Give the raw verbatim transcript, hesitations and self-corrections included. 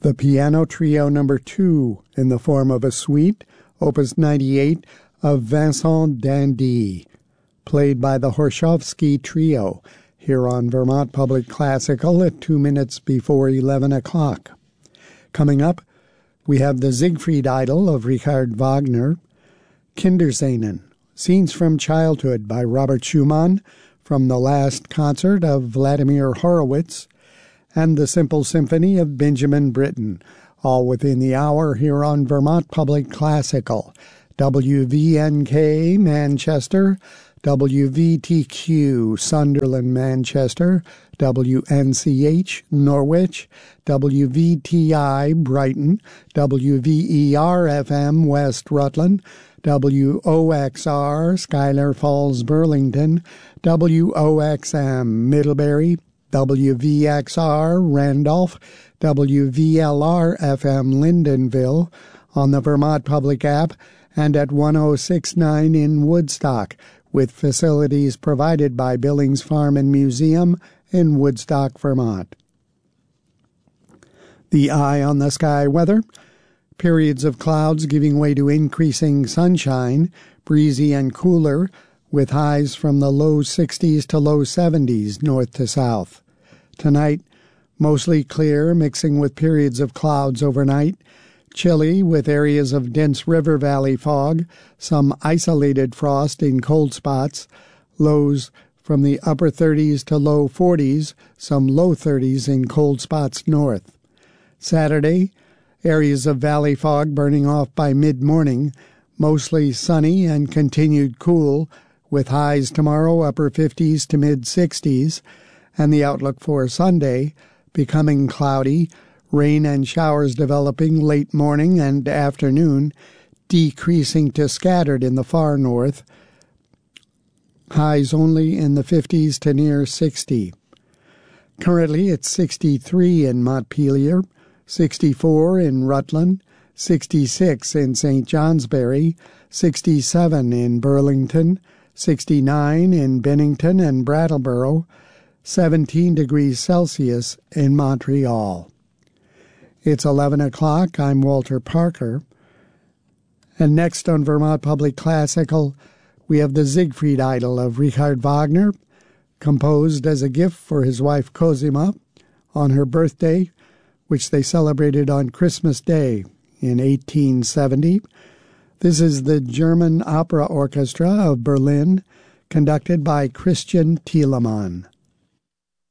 The Piano Trio number two in the form of a suite, opus ninety-eight, of Vincent d'Indy, played by the Horshovsky Trio, here on Vermont Public Classical at two minutes before eleven o'clock. Coming up, we have the Siegfried Idyll of Richard Wagner, Kinderscenen, Scenes from Childhood by Robert Schumann from the last concert of Vladimir Horowitz, and the Simple Symphony of Benjamin Britten, all within the hour here on Vermont Public Classical, W V N K Manchester, W V T Q Sunderland Manchester, W N C H Norwich, W V T I Brighton, W V E R F M West Rutland, W O X R Schuyler Falls Burlington, W O X M Middlebury, W V X R Randolph, W V L R F M Lyndonville, on the Vermont Public app, and at one oh six point nine in Woodstock, with facilities provided by Billings Farm and Museum in Woodstock, Vermont. The eye on the sky weather: periods of clouds giving way to increasing sunshine, breezy and cooler, with highs from the low sixties to low seventies north to south. Tonight, mostly clear, mixing with periods of clouds overnight. Chilly, with areas of dense river valley fog, some isolated frost in cold spots. Lows from the upper thirties to low forties, some low thirties in cold spots north. Saturday, areas of valley fog burning off by mid-morning, mostly sunny and continued cool, with highs tomorrow upper fifties to mid-sixties, and the outlook for Sunday becoming cloudy, rain and showers developing late morning and afternoon, decreasing to scattered in the far north, highs only in the fifties to near sixty. Currently it's sixty-three in Montpelier, sixty-four in Rutland, sixty-six in Saint Johnsbury, sixty-seven in Burlington, sixty-nine in Bennington and Brattleboro, seventeen degrees Celsius in Montreal. It's eleven o'clock. I'm Walter Parker. And next on Vermont Public Classical, we have the Siegfried Idyll of Richard Wagner, composed as a gift for his wife Cosima on her birthday, which they celebrated on Christmas Day in eighteen seventy. This is the German Opera Orchestra of Berlin, conducted by Christian Thielemann.